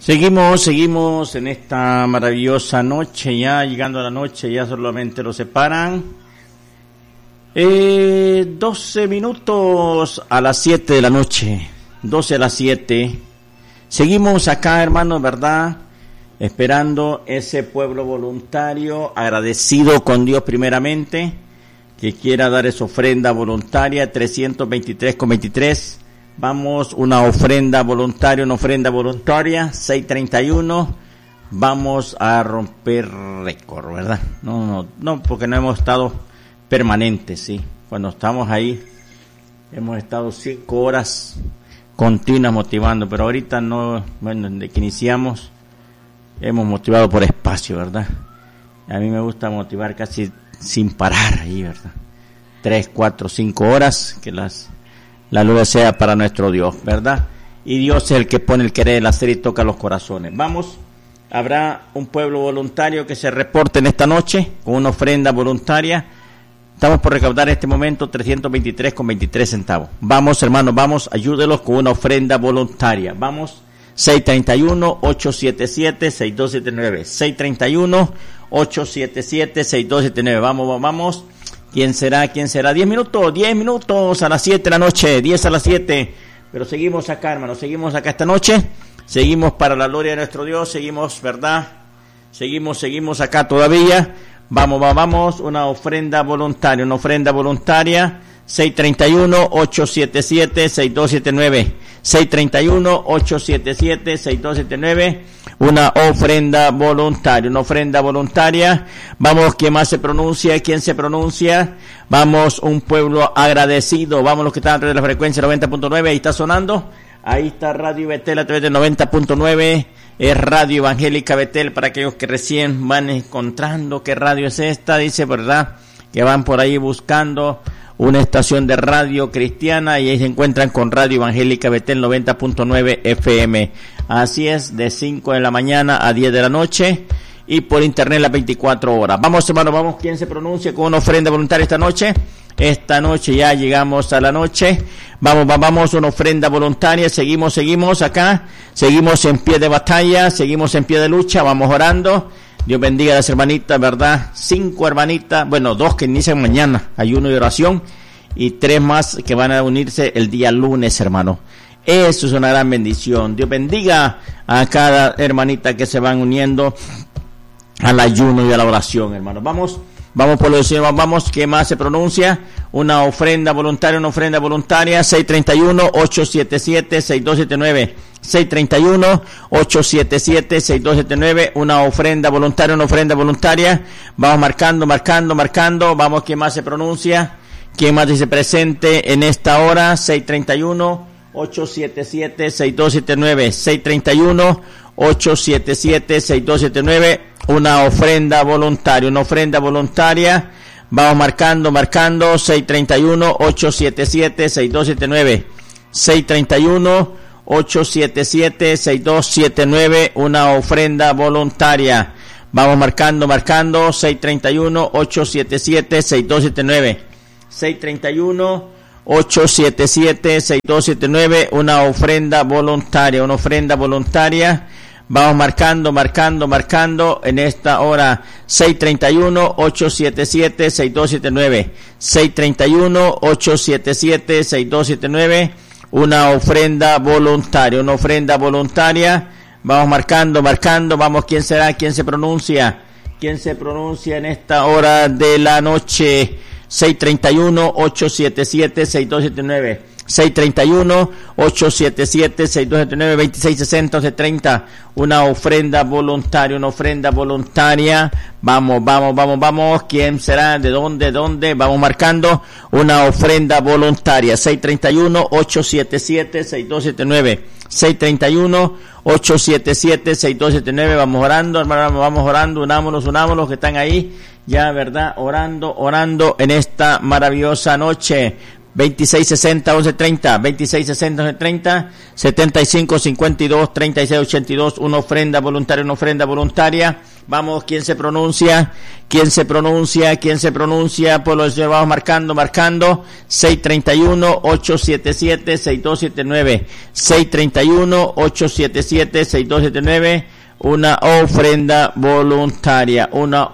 Seguimos en esta maravillosa noche, ya llegando a la noche, ya solamente lo separan 12 minutos a las 7 de la noche, 12 a las 7. Seguimos acá, hermanos, ¿verdad? Esperando ese pueblo voluntario, agradecido con Dios primeramente, que quiera dar esa ofrenda voluntaria, 323,23. Vamos, una ofrenda voluntaria, 631. Vamos a romper récord, ¿verdad? No, porque no hemos estado permanentes, sí. Cuando estamos ahí, hemos estado 5 horas continuas motivando, pero ahorita no, bueno, desde que iniciamos, hemos motivado por espacio, ¿verdad? A mí me gusta motivar casi sin parar ahí, ¿verdad? 3, 4, 5 horas, que la gloria sea para nuestro Dios, ¿verdad? Y Dios es el que pone el querer, el hacer y toca los corazones. Vamos, habrá un pueblo voluntario que se reporte en esta noche con una ofrenda voluntaria. Estamos por recaudar en este momento 323,23 centavos. Vamos, hermanos, vamos, ayúdelos con una ofrenda voluntaria. Vamos, 631-877-6279. 631-877-6279. Vamos. ¿Quién será? 10 minutos a las 7 de la noche, 10 a las 7. Pero seguimos acá, hermanos, seguimos acá esta noche. Seguimos para la gloria de nuestro Dios, seguimos, ¿verdad? Seguimos acá todavía. Vamos, una ofrenda voluntaria, 631-877-6279. 631-877-6279. Una ofrenda voluntaria. Vamos, ¿quién más se pronuncia? ¿Quién se pronuncia? Vamos, un pueblo agradecido. Vamos, los que están a través de la frecuencia 90.9. Ahí está sonando. Ahí está Radio Betel a través de 90.9. Es Radio Evangélica Betel para aquellos que recién van encontrando qué radio es esta. Dice, ¿verdad? Que van por ahí buscando una estación de radio cristiana y ahí se encuentran con Radio Evangélica Betel 90.9 FM. Así es, de 5 de la mañana a 10 de la noche y por internet las 24 horas. Vamos, hermano, vamos, ¿quién se pronuncia con una ofrenda voluntaria esta noche? Esta noche ya llegamos a la noche. Vamos, una ofrenda voluntaria. Seguimos acá. Seguimos en pie de batalla, seguimos en pie de lucha, vamos orando. Dios bendiga a las hermanitas, ¿verdad? 5 hermanitas, 2 que inician mañana, ayuno y oración, y 3 más que van a unirse el día lunes, hermano. Eso es una gran bendición. Dios bendiga a cada hermanita que se van uniendo al ayuno y a la oración, hermano. Vamos por lo decimos, vamos, ¿qué más se pronuncia? Una ofrenda voluntaria, 631-877-6279. 631-877-6279, una ofrenda voluntaria. Vamos marcando. Vamos, ¿quién más se pronuncia? ¿Quién más dice presente en esta hora? 631-877-6279. 631-877-6279, una ofrenda voluntaria. Vamos marcando. 631-877-6279. 631-877-6279, una ofrenda voluntaria. Vamos marcando, 631-877-6279. 631-877-6279, una ofrenda voluntaria. Vamos marcando en esta hora. 631-877-6279. 631-877-6279, una ofrenda voluntaria. Vamos marcando. Vamos, ¿quién será? ¿Quién se pronuncia? En esta hora de la noche? 631-877-6279. 631-877-6279, 2660-30, una ofrenda voluntaria. Vamos, ¿quién será? ¿De dónde? Vamos marcando una ofrenda voluntaria. 631-877-6279. 631-877-6279, vamos orando, hermano, unámonos que están ahí, ya, ¿verdad? Orando en esta maravillosa noche. 2660-1130, 2660-1130, 7552-3682, una ofrenda voluntaria. Vamos, ¿quién se pronuncia? Por lo que vamos marcando, 631-877-6279, 631-877-6279, una ofrenda voluntaria.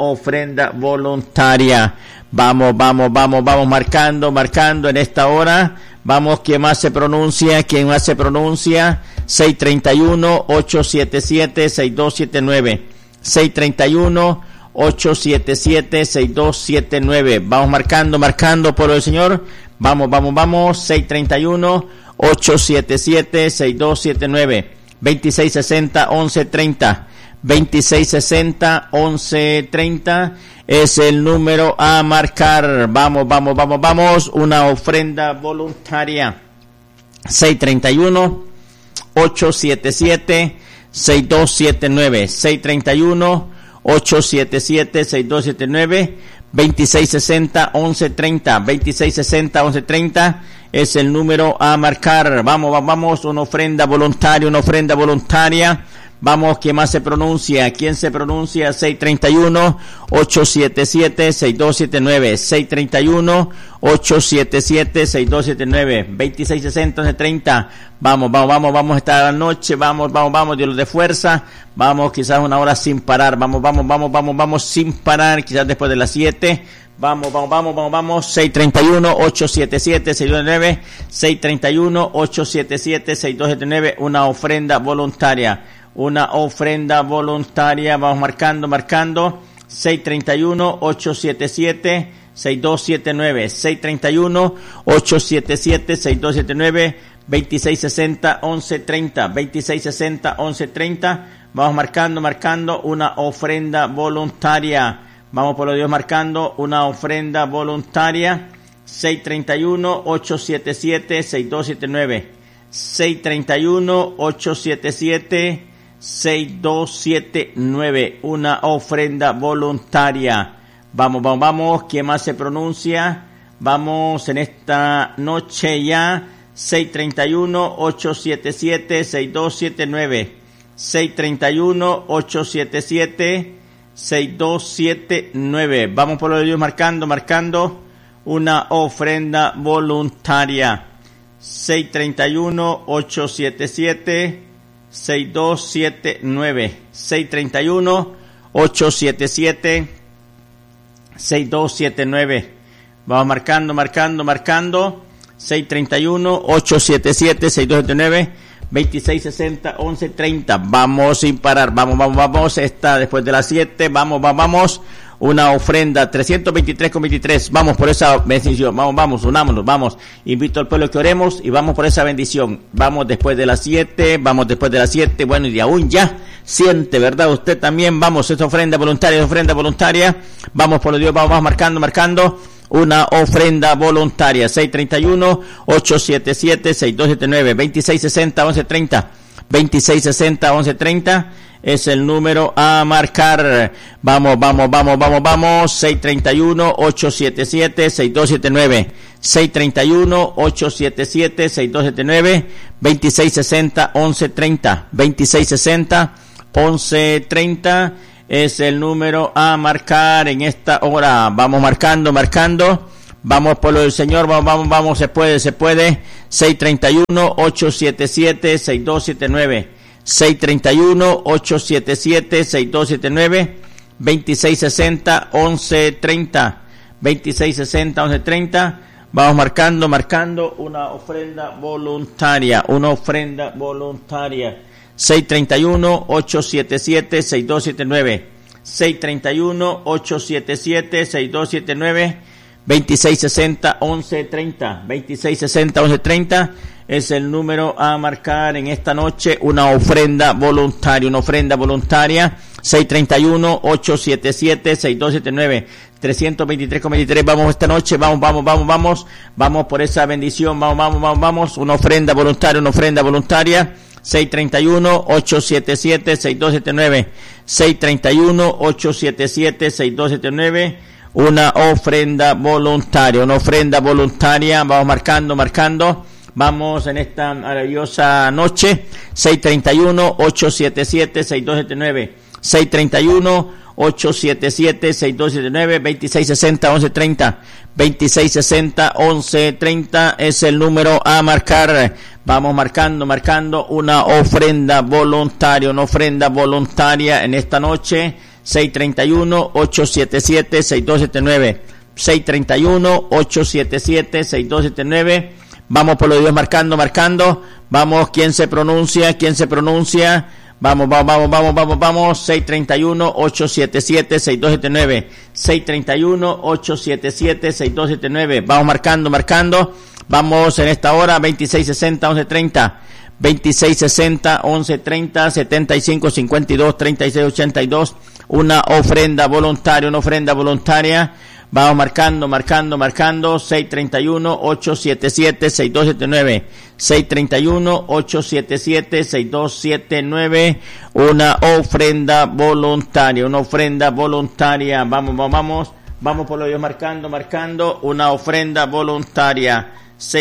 Vamos marcando en esta hora. Vamos, ¿quién más se pronuncia? 631-877-6279, 631-877-6279. Vamos marcando por el Señor. Vamos, 631-877-6279, 2660-1130, 2660-1130 es el número a marcar. Vamos, una ofrenda voluntaria. 631-877-6279, 631-877-6279, 2660-1130, 2660-1130 es el número a marcar. Vamos, una ofrenda voluntaria. Vamos, ¿quién más se pronuncia? 631-877-6279, 631-877-6279, 2660-1130. Vamos, esta noche, vamos, Dios de fuerza. Vamos, quizás una hora sin parar. Vamos sin parar, quizás después de las 7. Vamos, 631-877-6279, 631-877-6279, una ofrenda voluntaria. Vamos marcando, 631-877-6279, 631-877-6279, 2660-1130, 2660-1130, vamos marcando una ofrenda voluntaria. Vamos por lo Dios marcando una ofrenda voluntaria. 631-877-6279, 631-877-6279, una ofrenda voluntaria. Vamos, ¿quién más se pronuncia? Vamos en esta noche ya. 631-877-6279, 631-877-6279. Vamos por lo de Dios marcando una ofrenda voluntaria. 631-877-6279, 631-877-6279. Vamos marcando. 631-877-6279, 2660-1130. Vamos sin parar. Vamos. Está después de las 7. Vamos. Una ofrenda 323,23. Vamos por esa bendición. Vamos, unámonos. Vamos. Invito al pueblo que oremos y vamos por esa bendición. Vamos después de las 7. Bueno, y aún ya siente, ¿verdad? Usted también. Vamos, esa ofrenda voluntaria. Vamos por lo Dios. Vamos marcando. Una ofrenda voluntaria. 631-877-6279, 2660-1130, 2660-1130 es el número a marcar. Vamos. 631-877-6279, 631-877-6279, 2660-1130, 2660-1130 es el número a marcar en esta hora. Vamos marcando. Vamos por lo del Señor. Vamos, se puede. 631-877-6279, 631-877-6279, 2660-1130, 2660-1130. Vamos marcando una ofrenda voluntaria. 631-877-6279, 631-877-6279, 2660-1130, 2660-1130 es el número a marcar en esta noche. Una ofrenda voluntaria. 631-877-6279, 323,23. Vamos esta noche. Vamos por esa bendición. Vamos. Una ofrenda voluntaria. 631-877-6279, 631-877-6279, una ofrenda voluntaria, vamos marcando, vamos en esta maravillosa noche, 631-877-6279, 631-877-6279, 2660-1130, 2660-1130 es el número a marcar. Vamos marcando una ofrenda voluntaria en esta noche, 631-877-6279, 631-877-6279. Vamos por los Dios marcando. Vamos, ¿quién se pronuncia? Vamos, 631-877-6279, 631-877-6279. Vamos marcando. Vamos en esta hora, 2660-1130, 2660-1130, 7552-3682, una ofrenda voluntaria. Vamos marcando, 631-877-6279, 631-877-6279, una ofrenda voluntaria. Vamos por lo Dios marcando, una ofrenda voluntaria,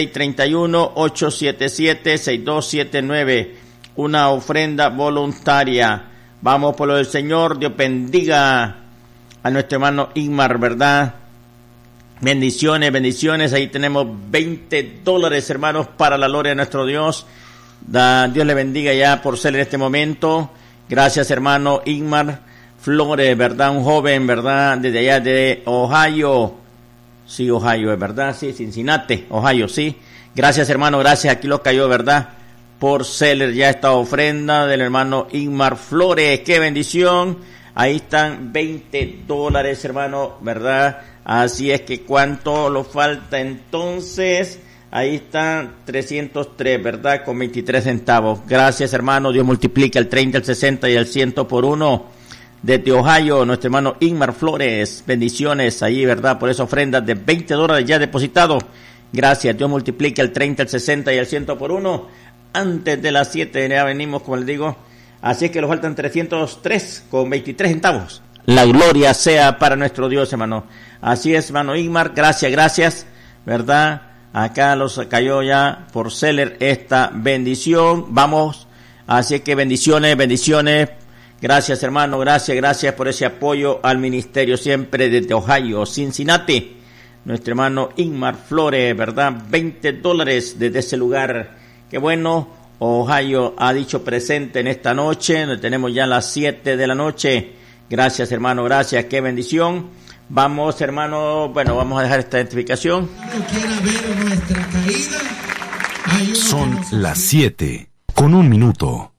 631-877-6279, una ofrenda voluntaria. Vamos por lo del Señor. Dios bendiga a nuestro hermano Igmar, ¿verdad? Bendiciones, ahí tenemos $20, hermanos, para la gloria de nuestro Dios. Dios le bendiga ya por ser en este momento. Gracias, hermano Igmar Flores, ¿verdad? Un joven, ¿verdad? Desde allá de Ohio. Sí, Ohio, ¿verdad? Sí, Cincinnati, Ohio, sí. Gracias, hermano, gracias. Aquí lo cayó, ¿verdad? Por ser ya esta ofrenda del hermano Igmar Flores. ¡Qué bendición! Ahí están $20, hermano, ¿verdad? Así es que ¿cuánto lo falta entonces? Ahí están 303, ¿verdad? Con 23 centavos. Gracias, hermano. Dios multiplica el 30, el 60 y el 100 por uno. Desde Ohio, nuestro hermano Igmar Flores. Bendiciones ahí, ¿verdad? Por esa ofrenda de $20 ya depositado. Gracias. Dios multiplica el 30, el 60 y el 100 por uno. Antes de las 7 ya venimos, como les digo. Así es que nos faltan 303 con 23 centavos. La gloria sea para nuestro Dios, hermano. Así es, hermano Igmar. Gracias, ¿verdad? Acá los cayó ya por Seller esta bendición. Vamos. Así es que bendiciones. Gracias, hermano. Gracias por ese apoyo al ministerio siempre desde Ohio, Cincinnati. Nuestro hermano Igmar Flores, ¿verdad? $20 desde ese lugar. Qué bueno. Ohio ha dicho presente en esta noche. Donde tenemos ya las 7 de la noche. Gracias, hermano. Gracias. Qué bendición. Vamos, hermano. Bueno, vamos a dejar esta identificación. Son las 7:01.